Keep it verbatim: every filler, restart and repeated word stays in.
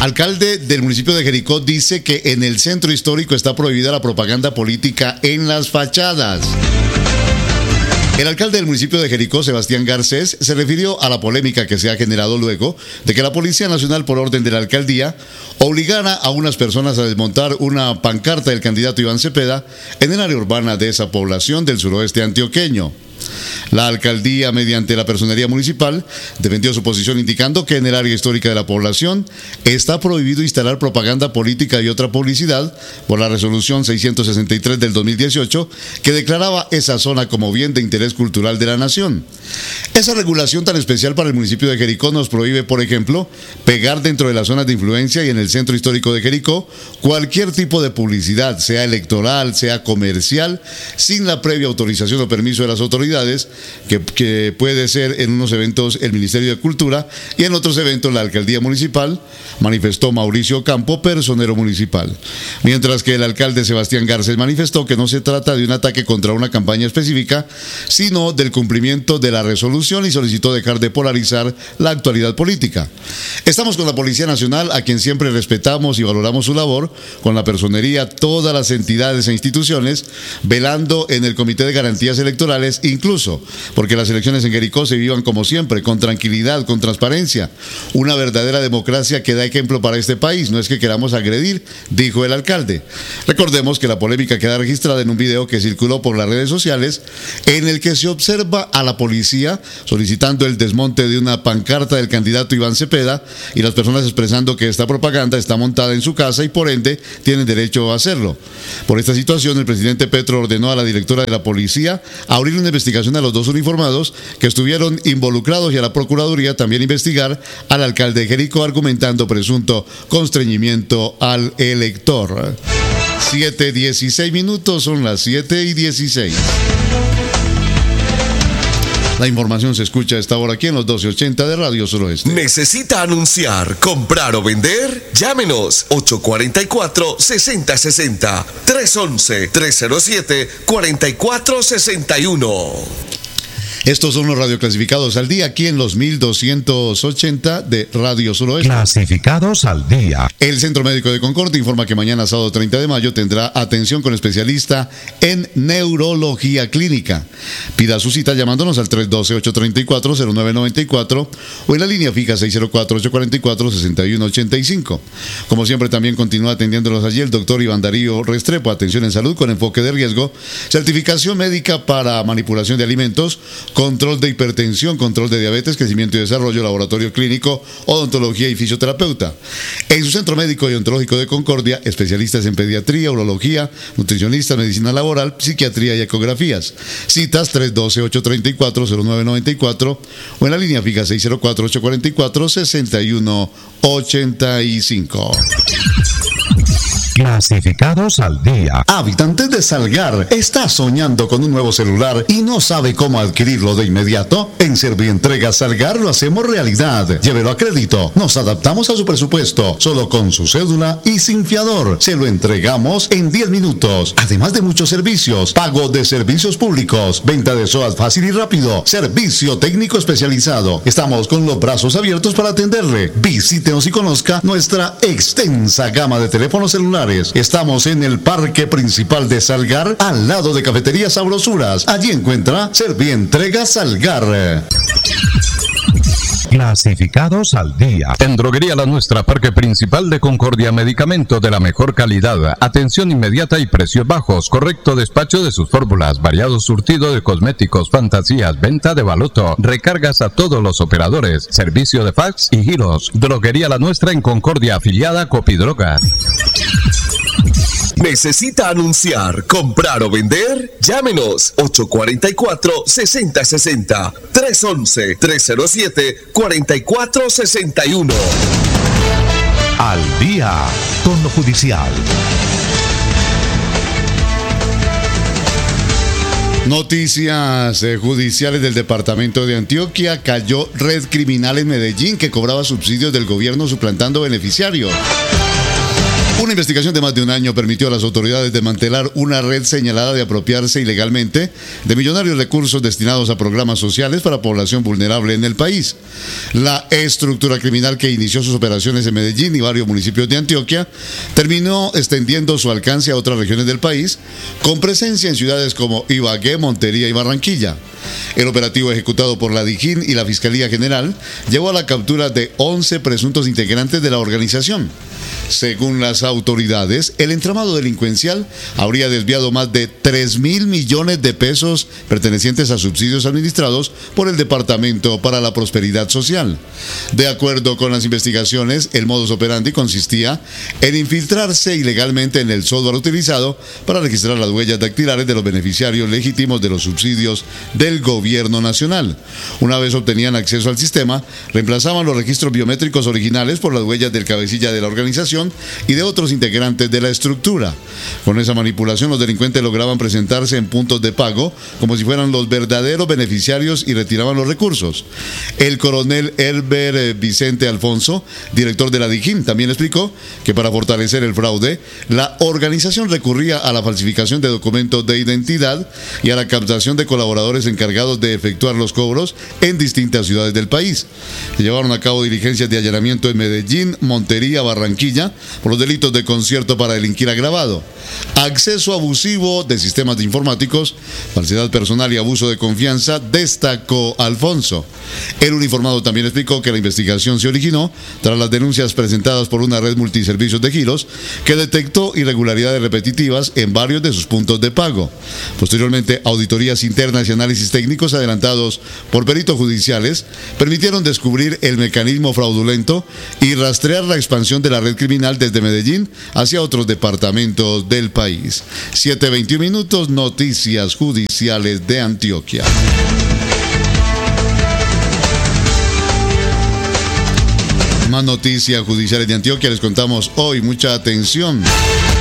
Alcalde del municipio de Jericó dice que en el centro histórico está prohibida la propaganda política en las fachadas. El alcalde del municipio de Jericó, Sebastián Garcés, se refirió a la polémica que se ha generado luego de que la Policía Nacional, por orden de la alcaldía, obligara a unas personas a desmontar una pancarta del candidato Iván Cepeda en el área urbana de esa población del suroeste antioqueño. La alcaldía, mediante la personería municipal, defendió su posición indicando que en el área histórica de la población está prohibido instalar propaganda política y otra publicidad por la resolución seiscientos sesenta y tres del dos mil dieciocho que declaraba esa zona como bien de interés cultural de la nación. Esa regulación tan especial para el municipio de Jericó nos prohíbe, por ejemplo, pegar dentro de las zonas de influencia y en el centro histórico de Jericó cualquier tipo de publicidad, sea electoral, sea comercial, sin la previa autorización o permiso de las autoridades, que, que puede ser en unos eventos el Ministerio de Cultura y en otros eventos la Alcaldía Municipal, manifestó Mauricio Campo, personero municipal. Mientras que el alcalde Sebastián Garcés manifestó que no se trata de un ataque contra una campaña específica, sino del cumplimiento de la resolución y solicitó dejar de polarizar la actualidad política. Estamos con la Policía Nacional, a quien siempre respetamos y valoramos su labor, con la personería, todas las entidades e instituciones, velando en el Comité de Garantías Electorales, incluso porque las elecciones en Jericó se vivan como siempre, con tranquilidad, con transparencia, una verdadera democracia que da ejemplo para este país, no es que queramos agredir, dijo el alcalde. Recordemos que la polémica queda registrada en un video que circuló por las redes sociales, en el que se observa a la policía solicitando el desmonte de una pancarta del candidato Iván Cepeda y las personas expresando que esta propaganda está montada en su casa y por ende tienen derecho a hacerlo. Por esta situación, el presidente Petro ordenó a la directora de la policía abrir una investigación a los dos uniformados que estuvieron involucrados y a la Procuraduría también investigar al alcalde de Jericó, argumentando presunto constreñimiento al elector. siete dieciséis minutos, son las siete y dieciséis. La información se escucha a esta hora aquí en los doce ochenta de Radio Suroeste. ¿Necesita anunciar, comprar o vender? Llámenos ocho cuatro cuatro, seis cero seis cero, tres uno uno, tres cero siete, cuatro cuatro seis uno. Estos son los radioclasificados al día aquí en los mil doscientos ochenta de Radio Suroeste. Clasificados al día. El Centro Médico de Concordia informa que mañana sábado treinta de mayo tendrá atención con especialista en neurología clínica. Pida su cita llamándonos al tres uno dos, ocho tres cuatro, cero nueve nueve cuatro o en la línea fija seis cero cuatro, ocho cuatro cuatro, seis uno ocho cinco. Como siempre, también continúa atendiéndolos allí el doctor Iván Darío Restrepo, atención en salud con enfoque de riesgo, certificación médica para manipulación de alimentos, control de hipertensión, control de diabetes, crecimiento y desarrollo, laboratorio clínico, odontología y fisioterapeuta. En su centro médico y odontológico de Concordia, especialistas en pediatría, urología, nutricionistas, medicina laboral, psiquiatría y ecografías. Citas tres uno dos, ocho tres cuatro, cero nueve nueve cuatro o en la línea fija seis cero cuatro, ocho cuatro cuatro, seis uno ocho cinco. Clasificados al día. Habitante de Salgar, ¿está soñando con un nuevo celular y no sabe cómo adquirirlo de inmediato? En Servientrega Salgar lo hacemos realidad. Llévelo a crédito. Nos adaptamos a su presupuesto. Solo con su cédula y sin fiador. Se lo entregamos en diez minutos. Además de muchos servicios. Pago de servicios públicos. Venta de SOAT fácil y rápido. Servicio técnico especializado. Estamos con los brazos abiertos para atenderle. Visítenos y conozca nuestra extensa gama de teléfonos celulares. Estamos en el parque principal de Salgar, al lado de Cafetería Sabrosuras. Allí encuentra Servientrega Salgar. Clasificados al día. En Droguería La Nuestra, Parque Principal de Concordia, medicamento de la mejor calidad, atención inmediata y precios bajos, correcto despacho de sus fórmulas, variado surtido de cosméticos, fantasías, venta de baloto, recargas a todos los operadores, servicio de fax y giros. Droguería La Nuestra en Concordia, afiliada a Copidrogas. ¿Necesita anunciar, comprar o vender? Llámenos ocho cuatro cuatro, seis cero seis cero, tres uno uno, tres cero siete, cuatro cuatro seis uno. Al día con lo judicial. Noticias eh, judiciales del departamento de Antioquia. Cayó red criminal en Medellín que cobraba subsidios del gobierno suplantando beneficiarios. Una investigación de más de un año permitió a las autoridades desmantelar una red señalada de apropiarse ilegalmente de millonarios recursos destinados a programas sociales para población vulnerable en el país. La estructura criminal que inició sus operaciones en Medellín y varios municipios de Antioquia terminó extendiendo su alcance a otras regiones del país, con presencia en ciudades como Ibagué, Montería y Barranquilla. El operativo ejecutado por la DIJÍN y la Fiscalía General llevó a la captura de once presuntos integrantes de la organización. Según las autoridades, el entramado delincuencial habría desviado más de tres mil millones de pesos pertenecientes a subsidios administrados por el Departamento para la Prosperidad Social. De acuerdo con las investigaciones, el modus operandi consistía en infiltrarse ilegalmente en el software utilizado para registrar las huellas dactilares de los beneficiarios legítimos de los subsidios del gobierno nacional. Una vez obtenían acceso al sistema, reemplazaban los registros biométricos originales por las huellas del cabecilla de la organización y de otros integrantes de la estructura. Con esa manipulación, los delincuentes lograban presentarse en puntos de pago como si fueran los verdaderos beneficiarios y retiraban los recursos. El coronel Herbert Vicente Alfonso, director de la DIJÍN, también explicó que para fortalecer el fraude, la organización recurría a la falsificación de documentos de identidad y a la captación de colaboradores encargados de efectuar los cobros en distintas ciudades del país. Se llevaron a cabo diligencias de allanamiento en Medellín, Montería, Barranquilla, por los delitos de concierto para delinquir agravado, acceso abusivo de sistemas informáticos, falsedad personal y abuso de confianza, destacó Alfonso. El uniformado también explicó que la investigación se originó tras las denuncias presentadas por una red multiservicios de giros que detectó irregularidades repetitivas en varios de sus puntos de pago. Posteriormente, auditorías internas y análisis técnicos adelantados por peritos judiciales permitieron descubrir el mecanismo fraudulento y rastrear la expansión de la red criminal desde Medellín hacia otros departamentos del país. siete veintiún minutos, noticias judiciales de Antioquia. Más noticias judiciales de Antioquia les contamos hoy. Mucha atención.